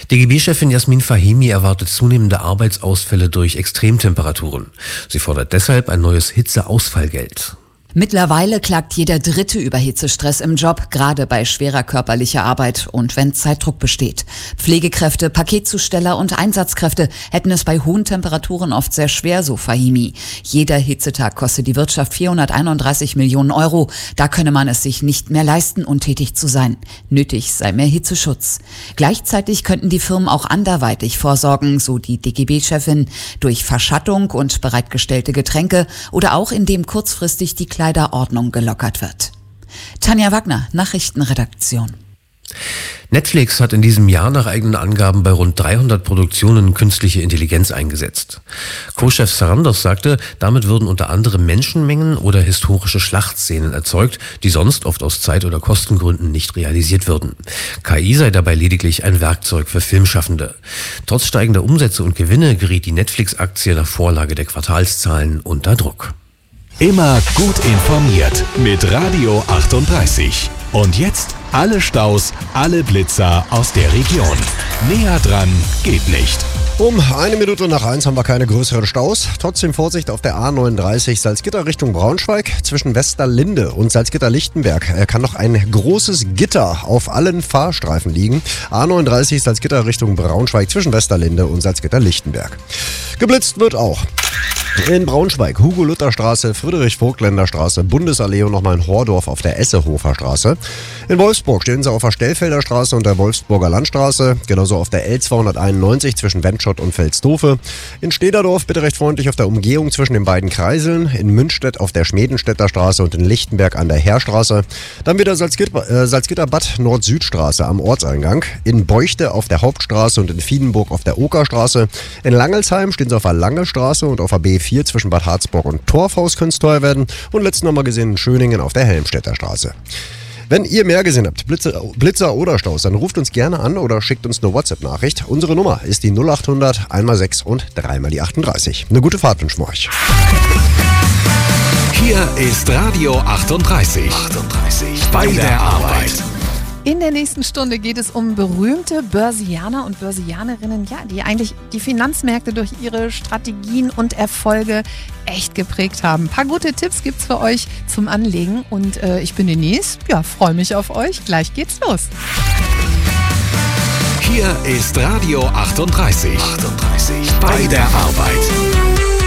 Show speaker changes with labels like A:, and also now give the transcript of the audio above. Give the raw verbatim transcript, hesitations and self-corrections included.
A: D G B-Chefin Jasmin Fahimi erwartet zunehmende Arbeitsausfälle durch Extremtemperaturen. Sie fordert deshalb ein neues Hitzeausfallgeld.
B: Mittlerweile klagt jeder Dritte über Hitzestress im Job, gerade bei schwerer körperlicher Arbeit und wenn Zeitdruck besteht. Pflegekräfte, Paketzusteller und Einsatzkräfte hätten es bei hohen Temperaturen oft sehr schwer, so Fahimi. Jeder Hitzetag kostet die Wirtschaft vierhunderteinunddreißig Millionen Euro. Da könne man es sich nicht mehr leisten, untätig zu sein. Nötig sei mehr Hitzeschutz. Gleichzeitig könnten die Firmen auch anderweitig vorsorgen, so die D G B-Chefin, durch Verschattung und bereitgestellte Getränke oder auch indem kurzfristig die Kleiderordnung gelockert wird. Tanja Wagner, Nachrichtenredaktion.
A: Netflix hat in diesem Jahr nach eigenen Angaben bei rund dreihundert Produktionen künstliche Intelligenz eingesetzt. Co-Chef Sarandos sagte, damit würden unter anderem Menschenmengen oder historische Schlachtszenen erzeugt, die sonst oft aus Zeit- oder Kostengründen nicht realisiert würden. K I sei dabei lediglich ein Werkzeug für Filmschaffende. Trotz steigender Umsätze und Gewinne geriet die Netflix-Aktie nach Vorlage der Quartalszahlen unter Druck.
C: Immer gut informiert mit Radio achtunddreißig. Und jetzt alle Staus, alle Blitzer aus der Region. Näher dran geht nicht.
D: Um eine Minute nach eins haben wir keine größeren Staus. Trotzdem Vorsicht auf der A neununddreißig Salzgitter Richtung Braunschweig. Zwischen Westerlinde und Salzgitter-Lichtenberg kann noch ein großes Gitter auf allen Fahrstreifen liegen. A neununddreißig Salzgitter Richtung Braunschweig zwischen Westerlinde und Salzgitter-Lichtenberg. Geblitzt wird auch. In Braunschweig, Hugo-Luther-Straße, Friedrich-Vogtländer-Straße, Bundesallee und nochmal in Hordorf auf der Essehofer Straße. In Wolfsburg stehen sie auf der Stellfelder Straße und der Wolfsburger Landstraße, genauso auf der L zweihunderteinundneunzig zwischen Wendschott und Velsdofe. In Stederdorf bitte recht freundlich auf der Umgehung zwischen den beiden Kreiseln, in Münstedt auf der Schmedenstädter Straße und in Lichtenberg an der Heerstraße. Dann wieder Salzgitter, äh, Salzgitterbad Nord-Süd-Straße am Ortseingang, in Beuchte auf der Hauptstraße und in Wiedenburg auf der Okerstraße. In Langelsheim stehen sie auf der Lange-Straße und auf der B vier zwischen Bad Harzburg und Torfhaus könnte es teuer werden. Und letzten nochmal gesehen in Schöningen auf der Helmstedter Straße. Wenn ihr mehr gesehen habt, Blitzer, Blitzer oder Staus, dann ruft uns gerne an oder schickt uns eine WhatsApp-Nachricht. Unsere Nummer ist die null achthundert einmal sechs und dreimal die achtunddreißig. Eine gute Fahrt wünschen wir euch.
C: Hier ist Radio achtunddreißig. achtunddreißig. Bei der Arbeit.
E: In der nächsten Stunde geht es um berühmte Börsianer und Börsianerinnen, ja, die eigentlich die Finanzmärkte durch ihre Strategien und Erfolge echt geprägt haben. Ein paar gute Tipps gibt's für euch zum Anlegen und äh, ich bin Denise, ja, freue mich auf euch. Gleich geht's los.
C: Hier ist Radio achtunddreißig. achtunddreißig. Bei der Arbeit.